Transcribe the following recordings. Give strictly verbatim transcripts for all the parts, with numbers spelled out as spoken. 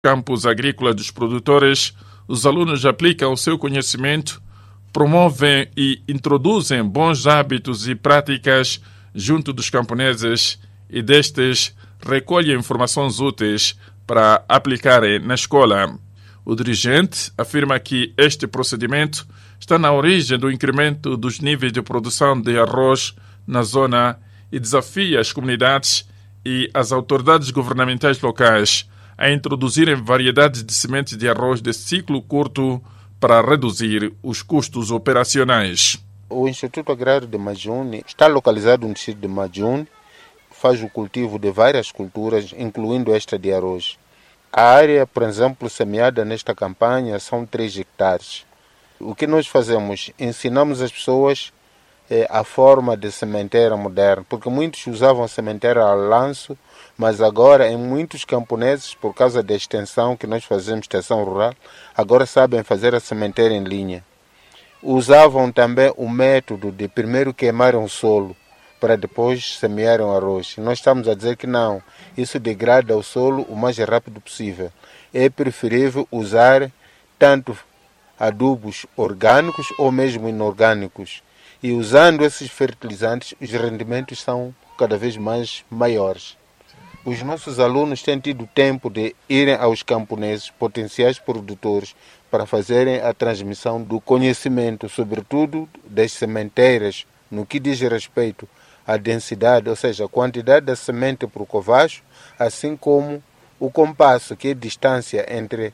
campos agrícolas dos produtores, os alunos aplicam o seu conhecimento, promovem e introduzem bons hábitos e práticas junto dos camponeses e destes recolhem informações úteis para aplicarem na escola. O dirigente afirma que este procedimento está na origem do incremento dos níveis de produção de arroz na zona e desafia as comunidades e as autoridades governamentais locais a introduzirem variedades de sementes de arroz de ciclo curto para reduzir os custos operacionais. O Instituto Agrário de Majune está localizado no distrito de Majune, faz o cultivo de várias culturas, incluindo esta de arroz. A área, por exemplo, semeada nesta campanha são três hectares. O que nós fazemos? Ensinamos as pessoas eh, a forma de sementeira moderna, porque muitos usavam sementeira a lanço, mas agora em muitos camponeses, por causa da extensão que nós fazemos, extensão rural, agora sabem fazer a sementeira em linha. Usavam também o método de primeiro queimar o solo, para depois semear o arroz. Nós estamos a dizer que não, isso degrada o solo o mais rápido possível. É preferível usar tanto adubos orgânicos ou mesmo inorgânicos. E usando esses fertilizantes, os rendimentos são cada vez mais maiores. Os nossos alunos têm tido tempo de irem aos camponeses, potenciais produtores, para fazerem a transmissão do conhecimento, sobretudo das sementeiras, no que diz respeito à densidade, ou seja, a quantidade da semente por covacho, assim como o compasso, que é a distância entre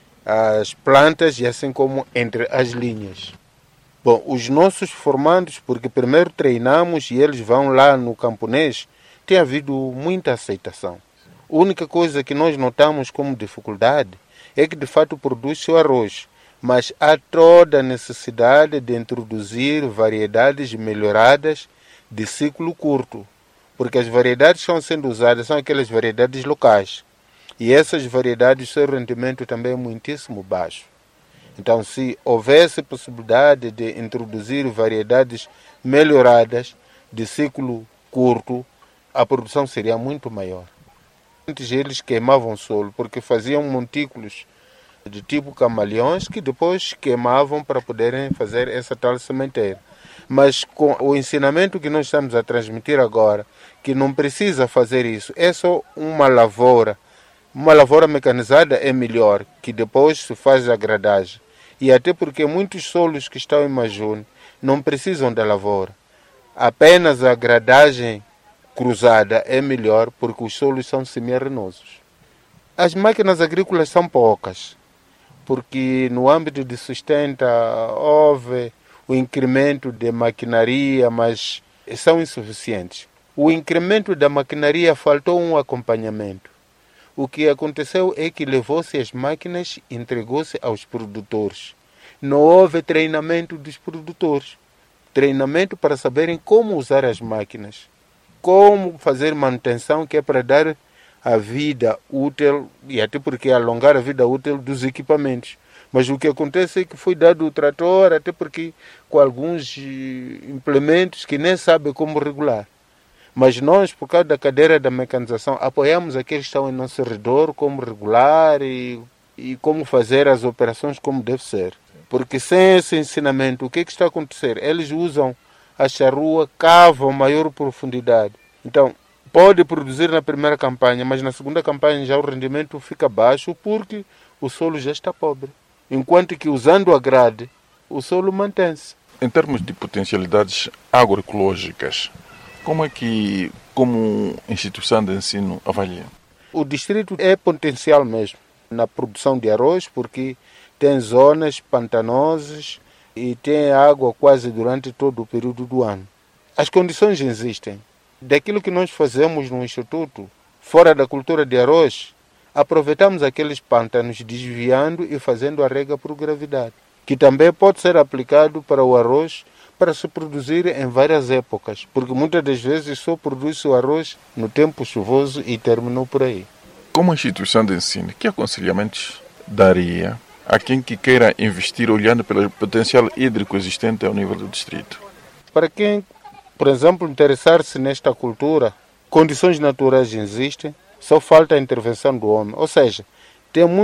as plantas e assim como entre as linhas. Bom, os nossos formandos, porque primeiro treinamos e eles vão lá no camponês, tem havido muita aceitação. A única coisa que nós notamos como dificuldade é que de fato produz-se o arroz, mas há toda a necessidade de introduzir variedades melhoradas de ciclo curto, porque as variedades que estão sendo usadas são aquelas variedades locais, e essas variedades, seu rendimento também é muitíssimo baixo. Então, se houvesse possibilidade de introduzir variedades melhoradas de ciclo curto, a produção seria muito maior. Antes eles queimavam o solo, porque faziam montículos de tipo camaleões que depois queimavam para poderem fazer essa tal sementeira. Mas com o ensinamento que nós estamos a transmitir agora, que não precisa fazer isso, é só uma lavoura. Uma lavoura mecanizada é melhor, que depois se faz a gradagem. E até porque muitos solos que estão em Majune não precisam da lavoura. Apenas a gradagem cruzada é melhor porque os solos são semi-arenosos. As máquinas agrícolas são poucas, porque no âmbito de sustenta houve o incremento de maquinaria, mas são insuficientes. O incremento da maquinaria faltou um acompanhamento. O que aconteceu é que levou-se as máquinas e entregou-se aos produtores. Não houve treinamento dos produtores. Treinamento para saberem como usar as máquinas, como fazer manutenção, que é para dar a vida útil e até porque alongar a vida útil dos equipamentos. Mas o que acontece é que foi dado o trator, até porque com alguns implementos que nem sabem como regular. Mas nós, por causa da cadeira da mecanização, apoiamos aqueles que estão em nosso redor, como regular e, e como fazer as operações como deve ser. Porque sem esse ensinamento, o que, é que está a acontecer? Eles usam a charrua, cavam maior profundidade. Então, pode produzir na primeira campanha, mas na segunda campanha já o rendimento fica baixo porque o solo já está pobre. Enquanto que usando a grade, o solo mantém-se. Em termos de potencialidades agroecológicas, como é que, como instituição de ensino, avalia? O distrito é potencial mesmo na produção de arroz, porque tem zonas pantanosas e tem água quase durante todo o período do ano. As condições existem. Daquilo que nós fazemos no Instituto, fora da cultura de arroz, aproveitamos aqueles pântanos desviando e fazendo a rega por gravidade, que também pode ser aplicado para o arroz para se produzir em várias épocas, porque muitas das vezes só produz-se o arroz no tempo chuvoso e terminou por aí. Como instituição de ensino, que aconselhamentos daria a quem que queira investir olhando pelo potencial hídrico existente ao nível do distrito? Para quem, por exemplo, interessar-se nesta cultura, condições naturais existem, só falta a intervenção do homem. Ou seja, tem